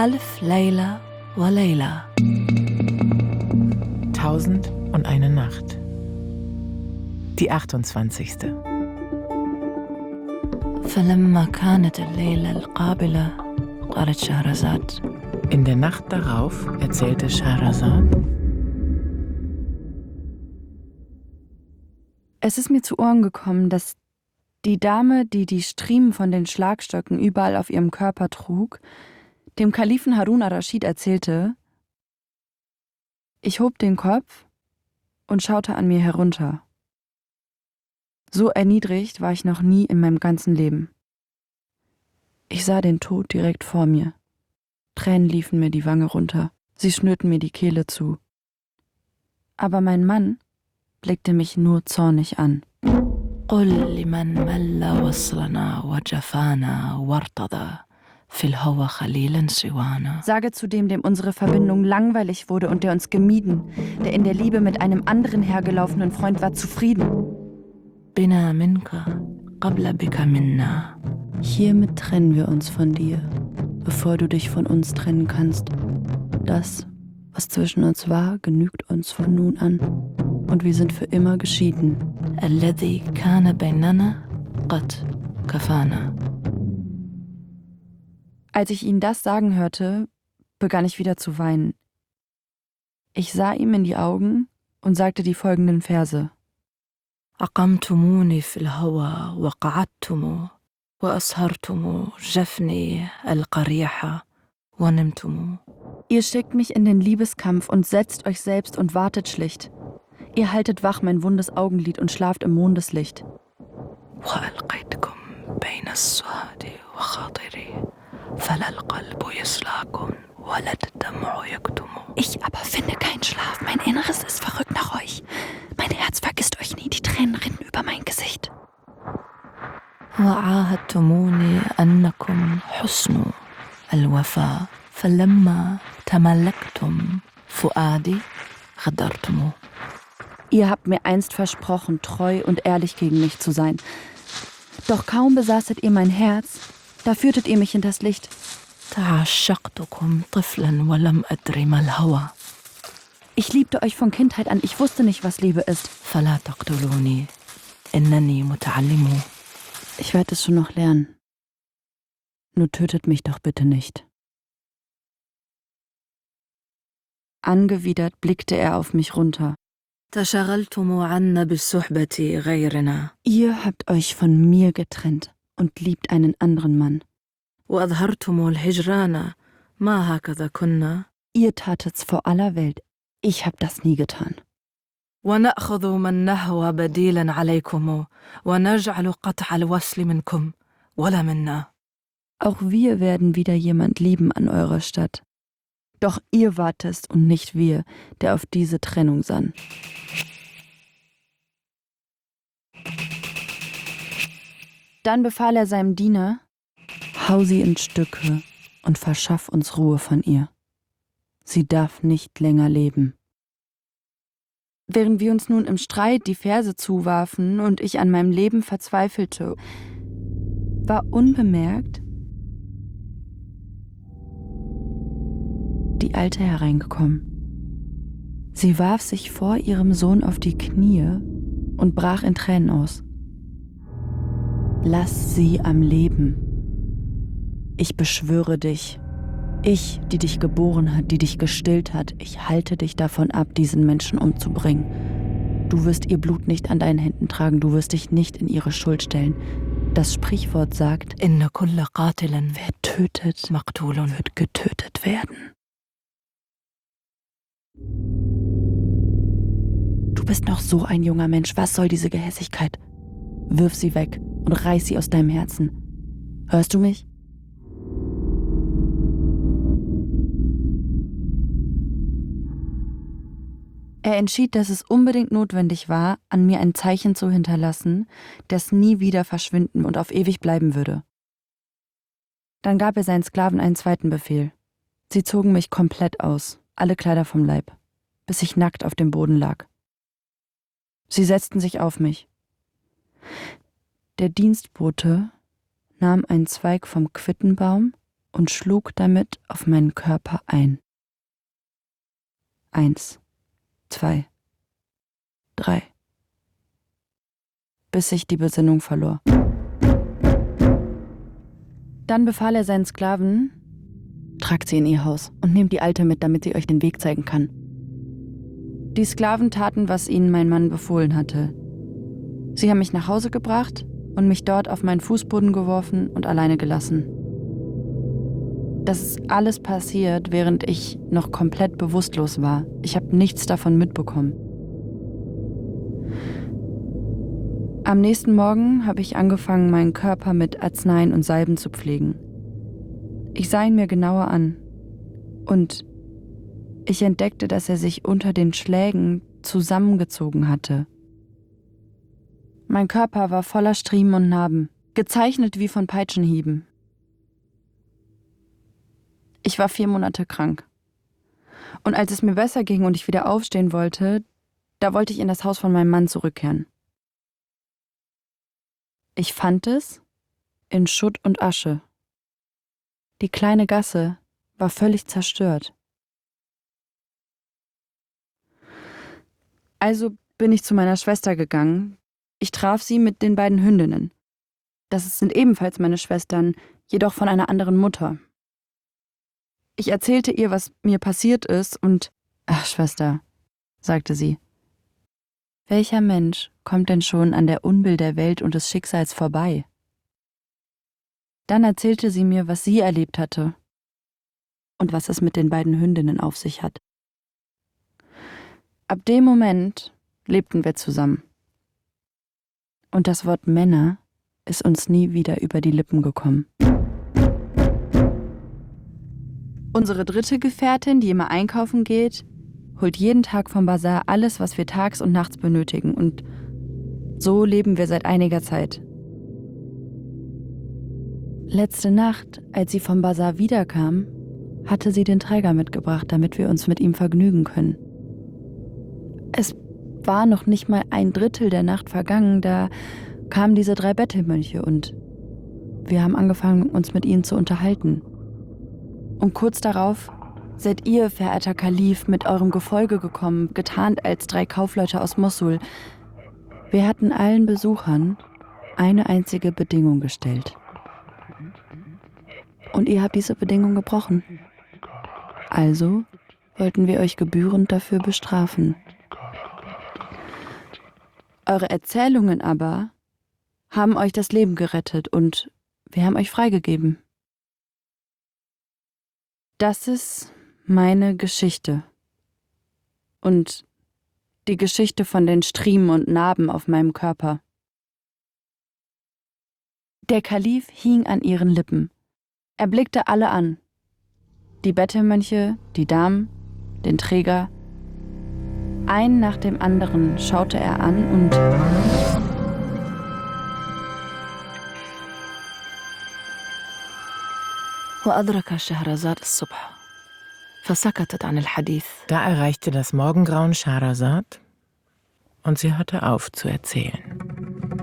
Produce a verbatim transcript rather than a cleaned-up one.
Alf Layla wa Layla. Tausend und eine Nacht. Die achtundzwanzigste. فلما كانت الليلة القابلة قالت شهرزاد. In der Nacht darauf erzählte Scheherazad: Es ist mir zu Ohren gekommen, dass die Dame, die die Striemen von den Schlagstöcken überall auf ihrem Körper trug, dem Kalifen Harun ar-Raschid erzählte: Ich hob den Kopf und schaute an mir herunter. So erniedrigt war ich noch nie in meinem ganzen Leben. Ich sah den Tod direkt vor mir. Tränen liefen mir die Wange runter, sie schnürten mir die Kehle zu. Aber mein Mann blickte mich nur zornig an. قل لمن مل وصلنا وجفانا وارتضى في الهوى خليلا سوانا. Sage zu dem, dem unsere Verbindung langweilig wurde und der uns gemieden, der in der Liebe mit einem anderen hergelaufenen Freund war, zufrieden. بنا منك قبل بك منا. Hiermit trennen wir uns von dir, bevor du dich von uns trennen kannst. Das, was zwischen uns war, genügt uns von nun an. Und wir sind für immer geschieden. الذي كان بيننا قد كفانا. Als ich ihn das sagen hörte, begann ich wieder zu weinen. Ich sah ihm in die Augen und sagte die folgenden Verse. أقمتموني في الهوى وقعدتم وأسهرتم جفني القريحة ونمتم. Ihr schickt mich in den Liebeskampf und setzt euch selbst und wartet schlicht. Ihr haltet wach mein wundes Augenlid und schlaft im Mondeslicht. وألقيتكم بين السهاد وخاطري فلا القلب يسلاكم ولا الدمع يكتم. Ich aber finde keinen Schlaf, mein Inneres ist verrückt nach euch. Mein Herz vergisst euch nie, die Tränen rinnen über mein Gesicht. وعاهدتموني أنكم حسن الوفاء فلما تملكتم فؤادي غدرتم. Ihr habt mir einst versprochen, treu und ehrlich gegen mich zu sein. Doch kaum besaßet ihr mein Herz, da führtet ihr mich hinters Licht. تعشقتكم طفلا ولم أدري ما الهوى. Ich liebte euch von Kindheit an, ich wusste nicht, was Liebe ist. فلا تقتلوني إنني متعلم. Ich werde es schon noch lernen. Nur tötet mich doch bitte nicht. Angewidert blickte er auf mich runter. تشغلتم عنا بالصحبة غيرنا. Ihr habt euch von mir getrennt und liebt einen anderen Mann. وأظهرتم الهجران ما هكذا كنا. Ihr tatet's vor aller Welt. Ich hab das nie getan. ونأخذ من نهوى بديلا عليكم ونجعل قطع الوصل منكم ولا منا. Auch wir werden wieder jemand lieben an eurer Stadt. Doch ihr wart es und nicht wir, der auf diese Trennung sann. Dann befahl er seinem Diener: Hau sie in Stücke und verschaff uns Ruhe von ihr. Sie darf nicht länger leben. Während wir uns nun im Streit die Verse zuwarfen und ich an meinem Leben verzweifelte, war unbemerkt die Alte hereingekommen. Sie warf sich vor ihrem Sohn auf die Knie und brach in Tränen aus. Lass sie am Leben. Ich beschwöre dich. Ich, die dich geboren hat, die dich gestillt hat, ich halte dich davon ab, diesen Menschen umzubringen. Du wirst ihr Blut nicht an deinen Händen tragen, du wirst dich nicht in ihre Schuld stellen. Das Sprichwort sagt, إن كل قاتل wer tötet, مقتول wird getötet werden. Du bist noch so ein junger Mensch, was soll diese Gehässigkeit? Wirf sie weg und reiß sie aus deinem Herzen. Hörst du mich? Er entschied, dass es unbedingt notwendig war, an mir ein Zeichen zu hinterlassen, das nie wieder verschwinden und auf ewig bleiben würde. Dann gab er seinen Sklaven einen zweiten Befehl. Sie zogen mich komplett aus, alle Kleider vom Leib, bis ich nackt auf dem Boden lag. Sie setzten sich auf mich. Der Dienstbote nahm einen Zweig vom Quittenbaum und schlug damit auf meinen Körper ein. Eins, zwei, drei, bis ich die Besinnung verlor. Dann befahl er seinen Sklaven: Tragt sie in ihr Haus und nehmt die Alte mit, damit sie euch den Weg zeigen kann. Die Sklaven taten, was ihnen mein Mann befohlen hatte. Sie haben mich nach Hause gebracht und mich dort auf meinen Fußboden geworfen und alleine gelassen. Das ist alles passiert, während ich noch komplett bewusstlos war. Ich habe nichts davon mitbekommen. Am nächsten Morgen habe ich angefangen, meinen Körper mit Arzneien und Salben zu pflegen. Ich sah ihn mir genauer an und ich entdeckte, dass er sich unter den Schlägen zusammengezogen hatte. Mein Körper war voller Striemen und Narben, gezeichnet wie von Peitschenhieben. Ich war vier Monate krank. Und als es mir besser ging und ich wieder aufstehen wollte, da wollte ich in das Haus von meinem Mann zurückkehren. Ich fand es in Schutt und Asche. Die kleine Gasse war völlig zerstört. Also bin ich zu meiner Schwester gegangen. Ich traf sie mit den beiden Hündinnen. Das sind ebenfalls meine Schwestern, jedoch von einer anderen Mutter. Ich erzählte ihr, was mir passiert ist und »Ach, Schwester«, sagte sie, »welcher Mensch kommt denn schon an der Unbill der Welt und des Schicksals vorbei?« Dann erzählte sie mir, was sie erlebt hatte und was es mit den beiden Hündinnen auf sich hat. Ab dem Moment lebten wir zusammen. Und das Wort Männer ist uns nie wieder über die Lippen gekommen. Unsere dritte Gefährtin, die immer einkaufen geht, holt jeden Tag vom Bazar alles, was wir tags und nachts benötigen. Und so leben wir seit einiger Zeit. Letzte Nacht, als sie vom Bazar wiederkam, hatte sie den Träger mitgebracht, damit wir uns mit ihm vergnügen können. Es war noch nicht mal ein Drittel der Nacht vergangen, da kamen diese drei Bettelmönche und wir haben angefangen, uns mit ihnen zu unterhalten. Und kurz darauf seid ihr, verehrter Kalif, mit eurem Gefolge gekommen, getarnt als drei Kaufleute aus Mossul. Wir hatten allen Besuchern eine einzige Bedingung gestellt. Und ihr habt diese Bedingung gebrochen. Also wollten wir euch gebührend dafür bestrafen. Eure Erzählungen aber haben euch das Leben gerettet und wir haben euch freigegeben. Das ist meine Geschichte. Und die Geschichte von den Striemen und Narben auf meinem Körper. Der Kalif hing an ihren Lippen. Er blickte alle an. Die Bettelmönche, die Damen, den Träger. Einen nach dem anderen schaute er an und وأدرك شهرزاد الصبح فسكتت عن الحديث. Da erreichte das Morgengrauen Scheherazad und sie hörte auf zu erzählen.